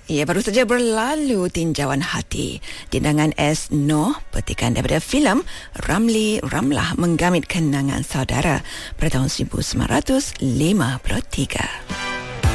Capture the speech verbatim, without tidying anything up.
Ya, baru saja berlalu Tinjauan Hati. Tindangan S. Noh, petikan daripada filem Ramli Ramlah Menggamit Kenangan Saudara pada tahun seribu sembilan ratus lima puluh tiga.